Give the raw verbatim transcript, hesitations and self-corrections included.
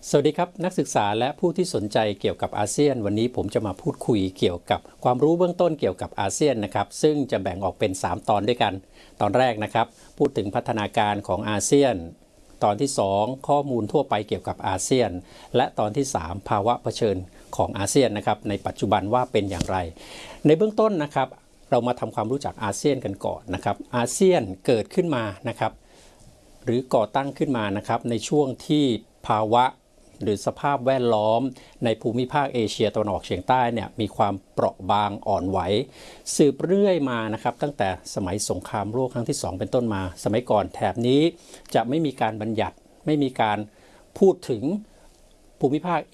สวัสดีครับนักศึกษาและผู้ที่สนใจเกี่ยวกับอาเซียนวันนี้ผมจะมาพูดคุยเกี่ยวกับความรู้เบื้องต้นเกี่ยวกับอาเซียนนะครับซึ่งจะแบ่งออกเป็นสามตอนด้วยกันตอนแรกนะครับพูดถึงพัฒนาการของอาเซียนตอนที่สองข้อมูลทั่วไปเกี่ยวกับอาเซียนและตอนที่สามภาวะเผชิญของอาเซียนนะครับในปัจจุบันว่าเป็นอย่างไรในเบื้องต้นนะครับเรามาทำความรู้จักอาเซียนกันก่อนนะครับอาเซียนเกิดขึ้นมานะครับหรือก่อตั้งขึ้นมานะครับในช่วงที่ภาวะหรือสภาพแวดล้อมในภูมิภาคเอเชียตะวันออกเฉียงใต้เนี่ยมีความเปราะบางอ่อนไหวสืบเรื่อยมานะครับตั้งแต่สมัยสงครามโลกครั้งที่สองเป็นต้นมาสมัยก่อนแถบนี้จะไม่มีการบัญญัติไม่มีการพูดถึงภูมิภาค